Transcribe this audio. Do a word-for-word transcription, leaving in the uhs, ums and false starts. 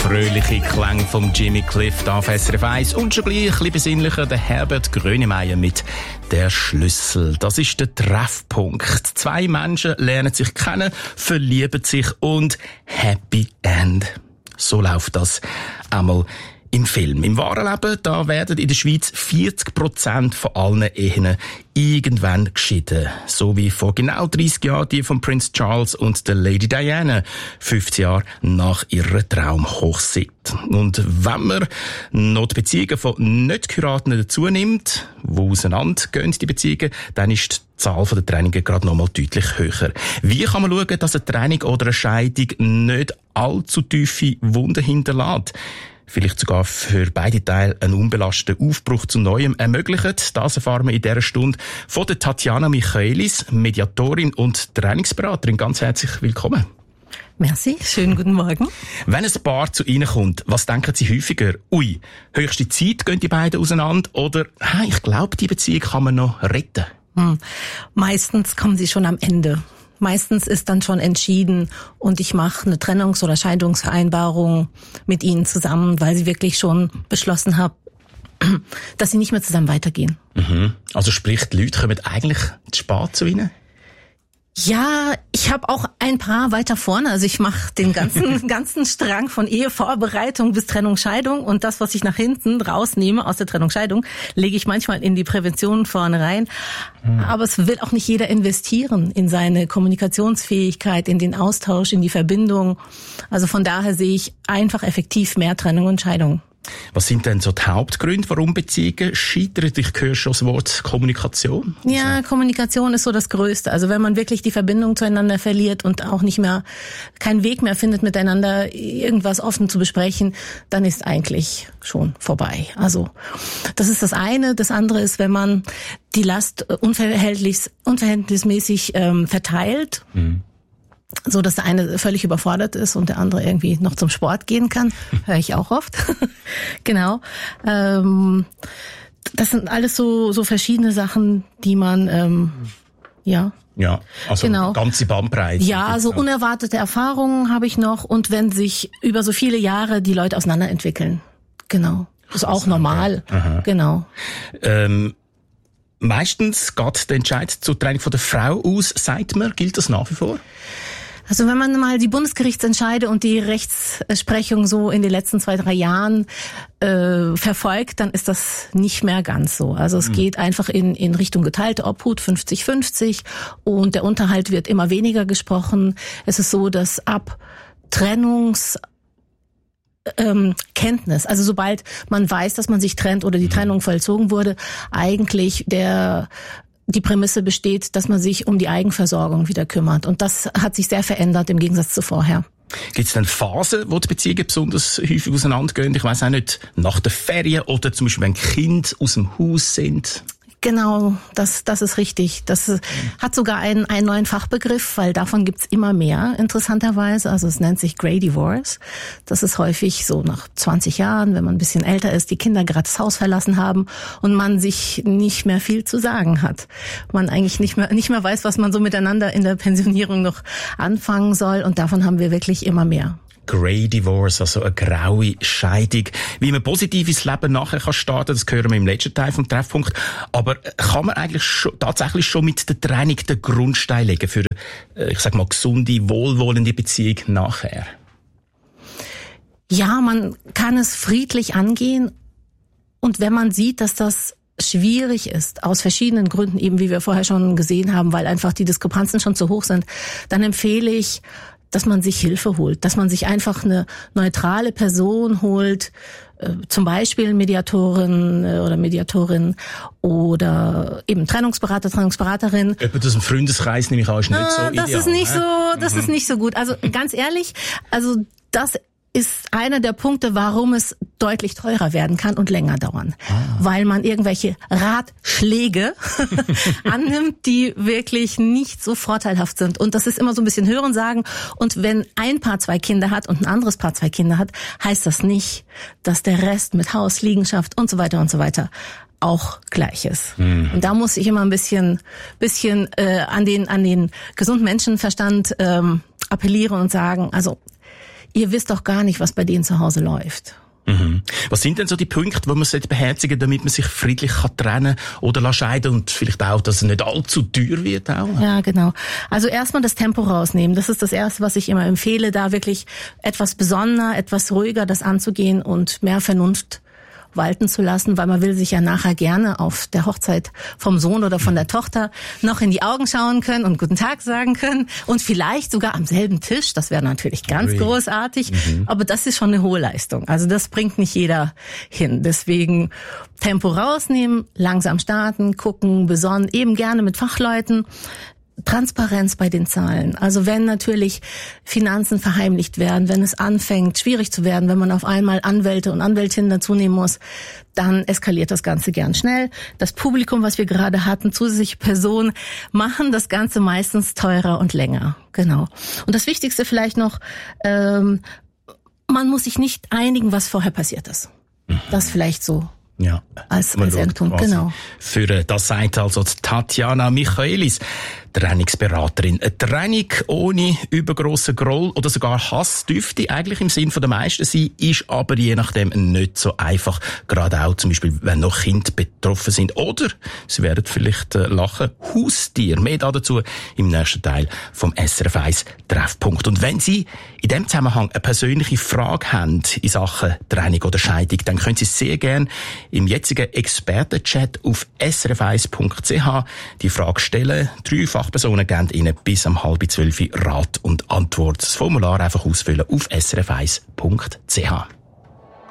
Fröhliche Klänge von Jimmy Cliff auf S R F eins und schon gleich ein bisschen besinnlicher der Herbert Grönemeyer mit «Der Schlüssel». Das ist der Treffpunkt. Zwei Menschen lernen sich kennen, verlieben sich und Happy End. So läuft das einmal im Film. Im wahren Leben, da werden in der Schweiz vierzig Prozent von allen Ehen irgendwann geschieden. So wie vor genau dreissig Jahren die von Prince Charles und der Lady Diana, fünfzig Jahre nach ihrer Traumhochzeit. Und wenn man noch die Beziehungen von nicht Geheirateten dazu nimmt, wo auseinandergehen die Beziehungen, dann ist die Zahl der Trennungen gerade noch mal deutlich höher. Wie kann man schauen, dass eine Trennung oder eine Scheidung nicht allzu tiefe Wunden hinterlässt? Vielleicht sogar für beide Teile einen unbelasteten Aufbruch zu Neuem ermöglicht. Das erfahren wir in dieser Stunde von der Tatjana Michaelis, Mediatorin und Trainingsberaterin. Ganz herzlich willkommen. Merci, schönen guten Morgen. Wenn ein Paar zu Ihnen kommt, was denken Sie häufiger? Ui, höchste Zeit, gehen die beiden auseinander? Oder, hey, ich glaube, die Beziehung kann man noch retten? Hm. Meistens kommen sie schon am Ende. Meistens ist dann schon entschieden und ich mache eine Trennungs- oder Scheidungsvereinbarung mit ihnen zusammen, weil sie wirklich schon beschlossen haben, dass sie nicht mehr zusammen weitergehen. Mhm. Also sprich, die Leute kommen eigentlich zu spät zu Ihnen? Ja, ich habe auch ein paar weiter vorne. Also ich mache den ganzen ganzen Strang von Ehevorbereitung bis Trennung, Scheidung und das, was ich nach hinten rausnehme aus der Trennung, Scheidung, lege ich manchmal in die Prävention vorne rein. Mhm. Aber es will auch nicht jeder investieren in seine Kommunikationsfähigkeit, in den Austausch, in die Verbindung. Also von daher sehe ich einfach effektiv mehr Trennung und Scheidung. Was sind denn so die Hauptgründe, warum Beziehungen scheitern? Ich höre schon das Wort Kommunikation. Ja, also Kommunikation ist so das Größte. Also wenn man wirklich die Verbindung zueinander verliert und auch nicht mehr, keinen Weg mehr findet, miteinander irgendwas offen zu besprechen, dann ist eigentlich schon vorbei. Also das ist das eine. Das andere ist, wenn man die Last unverhältnis, unverhältnismäßig ähm, verteilt. Mhm. So, dass der eine völlig überfordert ist und der andere irgendwie noch zum Sport gehen kann. Höre ich auch oft. Genau. Ähm, das sind alles so so verschiedene Sachen, die man, ähm, ja. Ja, also genau. Ganze Bandbreite. Ja, so unerwartete Erfahrungen habe ich noch. Und wenn sich über so viele Jahre die Leute auseinanderentwickeln. Genau. Ist auch normal. Aha. Genau. Ähm, meistens geht der Entscheid zur Trennung von der Frau aus, sagt man, gilt das nach wie vor? Also wenn man mal die Bundesgerichtsentscheide und die Rechtsprechung so in den letzten zwei, drei Jahren äh, verfolgt, dann ist das nicht mehr ganz so. Also es mhm. geht einfach in, in Richtung geteilte Obhut, fünfzig fünfzig, und der Unterhalt wird immer weniger gesprochen. Es ist so, dass ab Trennungs Ähm, Kenntnis, also sobald man weiß, dass man sich trennt oder die Trennung vollzogen wurde, eigentlich der die Prämisse besteht, dass man sich um die Eigenversorgung wieder kümmert. Und das hat sich sehr verändert im Gegensatz zu vorher. Gibt es denn Phasen, wo die Beziehungen besonders häufig auseinandergehen? Ich weiss auch nicht, nach der Ferien oder zum Beispiel, wenn Kinder aus dem Haus sind? Genau, das das ist richtig. Das hat sogar einen einen neuen Fachbegriff, weil davon gibt's immer mehr, interessanterweise. Also es nennt sich Grey Divorce. Das ist häufig so nach zwanzig Jahren, wenn man ein bisschen älter ist, die Kinder gerade das Haus verlassen haben und man sich nicht mehr viel zu sagen hat. Man eigentlich nicht mehr nicht mehr weiß, was man so miteinander in der Pensionierung noch anfangen soll. Und davon haben wir wirklich immer mehr. Grey Divorce, also eine graue Scheidung. Wie man positiv ins Leben nachher kann starten, das hören wir im letzten Teil vom Treffpunkt. Aber kann man eigentlich schon, tatsächlich schon mit der Trennung den Grundstein legen für, ich sag mal, gesunde, wohlwollende Beziehung nachher? Ja, man kann es friedlich angehen. Und wenn man sieht, dass das schwierig ist, aus verschiedenen Gründen, eben wie wir vorher schon gesehen haben, weil einfach die Diskrepanzen schon zu hoch sind, dann empfehle ich, dass man sich Hilfe holt, dass man sich einfach eine neutrale Person holt, äh, zum Beispiel Mediatorin äh, oder Mediatorin oder eben Trennungsberater, Trennungsberaterin. Jemand aus dem Freundeskreis nehme ich an, ist nicht so ideal. Das ist nicht ne? so, das mhm. ist nicht so gut. Also ganz ehrlich, also das ist einer der Punkte, warum es deutlich teurer werden kann und länger dauern. Ah. Weil man irgendwelche Ratschläge annimmt, die wirklich nicht so vorteilhaft sind. Und das ist immer so ein bisschen Hören sagen. Und wenn ein Paar zwei Kinder hat und ein anderes Paar zwei Kinder hat, heißt das nicht, dass der Rest mit Haus, Liegenschaft und so weiter und so weiter auch gleich ist. Mhm. Und da muss ich immer ein bisschen, bisschen äh, an den an den gesunden Menschenverstand ähm, appellieren und sagen, also ihr wisst doch gar nicht, was bei denen zu Hause läuft. Mhm. Was sind denn so die Punkte, die man beherzigen sollte, damit man sich friedlich kann trennen oder scheiden und vielleicht auch, dass es nicht allzu teuer wird auch? Ja, genau. Also erstmal das Tempo rausnehmen. Das ist das Erste, was ich immer empfehle, da wirklich etwas besonderer, etwas ruhiger das anzugehen und mehr Vernunft walten zu lassen, weil man will sich ja nachher gerne auf der Hochzeit vom Sohn oder von der Tochter noch in die Augen schauen können und guten Tag sagen können und vielleicht sogar am selben Tisch. Das wäre natürlich ganz Ui. großartig, mhm. aber das ist schon eine hohe Leistung. Also das bringt nicht jeder hin. Deswegen Tempo rausnehmen, langsam starten, gucken, besonnen, eben gerne mit Fachleuten. Transparenz bei den Zahlen. Also wenn natürlich Finanzen verheimlicht werden, wenn es anfängt, schwierig zu werden, wenn man auf einmal Anwälte und Anwältinnen dazu nehmen muss, dann eskaliert das Ganze gern schnell. Das Publikum, was wir gerade hatten, zusätzliche Personen, machen das Ganze meistens teurer und länger. Genau. Und das Wichtigste vielleicht noch, ähm, man muss sich nicht einigen, was vorher passiert ist. Das vielleicht so. Ja, als, als Endpunkt, genau. Für das sagt also Tatjana Michaelis, Trennungsberaterin. Eine Trennung ohne übergrossen Groll oder sogar Hass dürfte eigentlich im Sinn der meisten sein, ist aber je nachdem nicht so einfach. Gerade auch zum Beispiel, wenn noch Kinder betroffen sind. Oder sie werden vielleicht äh, lachen, Haustier. Mehr dazu im nächsten Teil vom S R F eins Treffpunkt. Und wenn Sie in dem Zusammenhang eine persönliche Frage haben in Sachen Trennung oder Scheidung, dann können Sie sehr gerne im jetzigen Expertenchat auf s r f eins punkt c h die Frage stellen. Drei Fachpersonen geben Ihnen bis um halb zwölf Rat und Antwort. Das Formular einfach ausfüllen auf s r f eins punkt c h.